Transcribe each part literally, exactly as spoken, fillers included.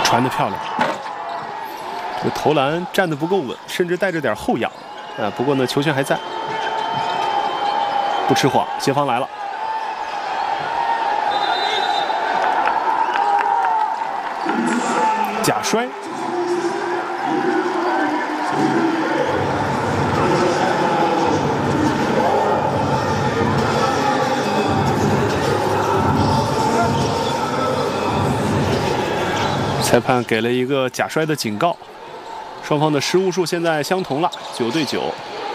传得漂亮，这个投篮站得不够稳，甚至带着点后仰啊。不过呢，球权还在，不吃晃，协防来了。假摔，裁判给了一个假摔的警告，双方的失误数现在相同了，九对九。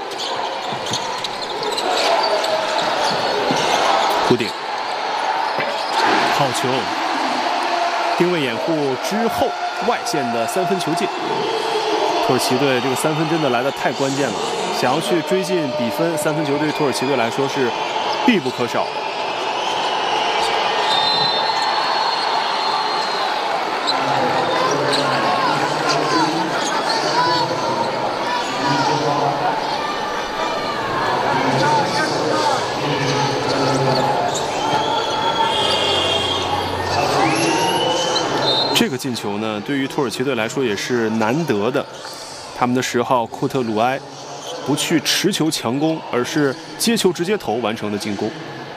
弧顶，好球。定位掩护之后，外线的三分球进。土耳其队这个三分真的来得太关键了，想要去追进比分，三分球对土耳其队来说是必不可少的。这个进球呢，对于土耳其队来说也是难得的。他们的十号库特鲁埃不去持球强攻，而是接球直接投完成的进攻。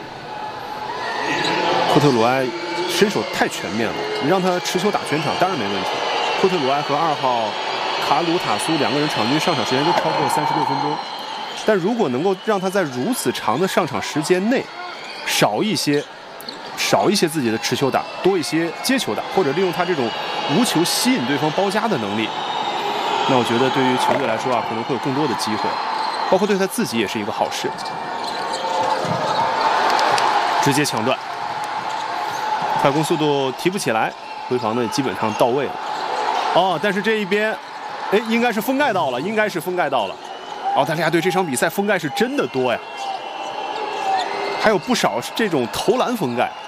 库特鲁埃身手太全面了，你让他持球打全场当然没问题。库特鲁埃和二号卡鲁塔苏两个人场均上场时间都超过三十六分钟，但如果能够让他在如此长的上场时间内少一些。少一些自己的持球打，多一些接球打，或者利用他这种无球吸引对方包夹的能力，那我觉得对于球队来说啊，可能会有更多的机会，包括对他自己也是一个好事。直接抢断，快攻速度提不起来，回防呢基本上到位了。哦，但是这一边，哎，应该是封盖到了，应该是封盖到了。澳大利亚队这场比赛封盖是真的多呀，还有不少是这种投篮封盖。